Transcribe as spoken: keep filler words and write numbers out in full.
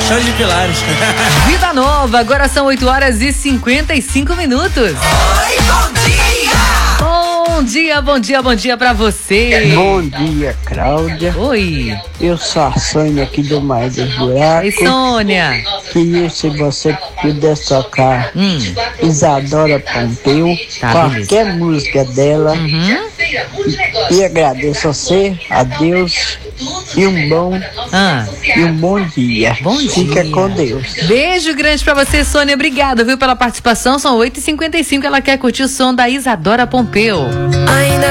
Chão de Pilares. Vida Nova, agora são oito horas e cinquenta e cinco minutos. Oi, bom dia! Bom dia, bom dia, bom dia pra você. Bom dia, Cláudia. Oi. Eu sou a Sônia aqui do Mar do Buraco. Oi, Sônia. Queria, se você pudesse tocar Hum. Isadora Pompeu, Tá, qualquer beleza. música dela. Uhum. E, e agradeço a você, a Deus, e um bom, Ah. e um bom dia. Bom Fica dia. com Deus. Beijo grande pra você, Sônia. Obrigada, viu, pela participação. São oito e cinquenta e cinco. Ela quer curtir o som da Isadora Pompeu. Ainda